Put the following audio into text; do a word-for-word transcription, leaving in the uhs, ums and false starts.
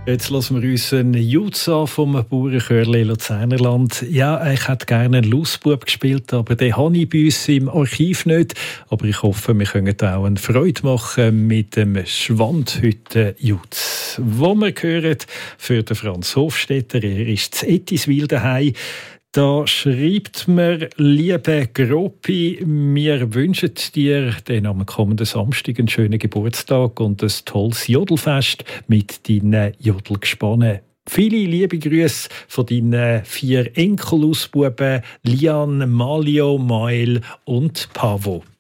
Jetzt lassen wir uns einen Jutz an vom Bauernchörli Luzernerland. Ja, ich hätte gerne einen Lausbub gespielt, aber den habe ich bei uns im Archiv nicht. Aber ich hoffe, wir können auch eine Freude machen mit dem Schwandhütten-Jutz. Wo wir hören für den Franz Hofstetter, er ist zu Ettiswil daheim. Da schreibt mir, liebe Gropi, wir wünschen dir den am kommenden Samstag einen schönen Geburtstag und ein tolles Jodelfest mit deinen Jodelgespannen. Viele liebe Grüße von deinen vier Enkelausbuben Lian, Malio, Mael und Pavo.